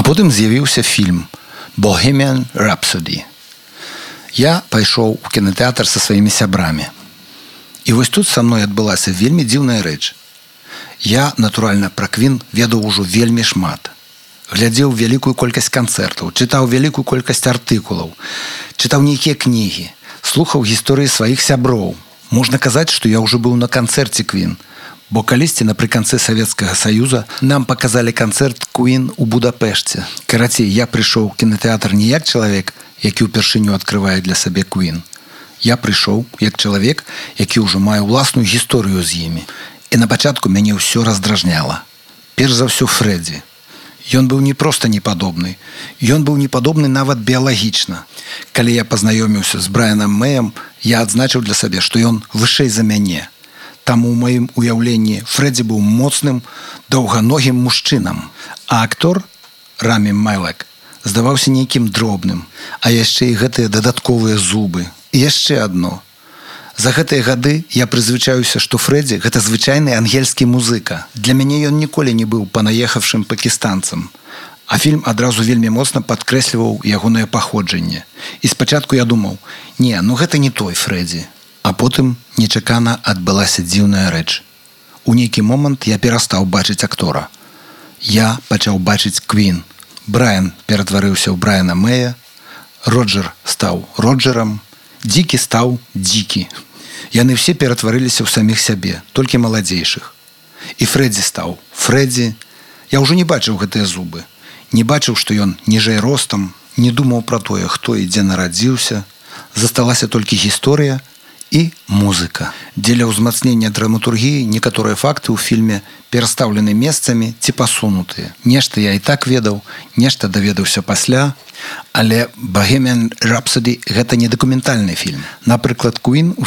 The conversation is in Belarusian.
Потым з'явіўся фільм «Bohemian Rhapsody». Я пайшоў у кінатэатр са сваімі сябрамі. І вось тут са мной адбылася вельмі дзіўная рэч. Я, натуральна, пра Квін ведаў ужо вельмі шмат. Глядзеў вялікую колькасць канцэртаў, чытаў вялікую колькасць артыкулаў, чытаў нейкія кнігі, слухаў гісторыі сваіх сяброў. Можна казаць, што я ўжо быў на канцэрце Квін, бо калісьці напрыканцы Савецкага Саюза нам паказалі канцэрт Квін у Будапешце. Карацей, я прыйшоў у кінатэатр не як чалавек, які ўпершыню адкрывае для сабе Квін. Я прыйшоў як чалавек, які ўжо мае ўласную гісторыю з імі. І на пачатку мяне ўсё раздражняла. Перш за ўсё Фрэдзі. Ён быў не проста непадобны. Ён быў непадобны нават біялагічна. Калі я пазнаёміўся з Брайанам Мэем, я адзначыў для сабе, што ён вышэй за мяне. Таму ў маім уяўленні Фрэдзі быў моцным, даўганогім мужчынам. А актор, Рамі Малек, здаваўся нейкім дробным. А яшчэ і гэтыя дадатковыя зубы. І яшчэ адно. За гэтыя гады я прызвычаюся, што Фрэдзі – гэта звычайны ангельскі музыка. Для мяне ён ніколі не быў панаехавшым пакістанцам. А фільм адразу вельмі моцна падкрэсліваў ягонае паходжанне. І спачатку я думаў, не, гэта не той Фрэдзі. А потым нечакана адбылася дзіўная рэч. У нейкі момант я перастаў бачыць актора. Я пачаў бачыць Квін. Брайан ператварыўся ў Брайана Мэя, Роджер стаў Роджерам, Дзікі стаў Дзікі. Яны все ператварыліся ў саміх сябе, толькі маладзейшых. І Фрэдзі стаў Фрэдзі. Я ўжо не бачыў гэтыя зубы. Не бачыў, што ён ніжэй ростам, не думаў пра тое, хто і дзе нарадзіўся. Засталася толькі гісторыя і музыка. Дзеля ўзмацнення драматургіі некаторыя факты ў фільме перастаўлены месцамі ці пасунутыя. Нешта я і так ведаў, нешта даведаўся пасля. Але «Bohemian Rhapsody» – гэта не дакументальны фільм. Напрыклад, Квін у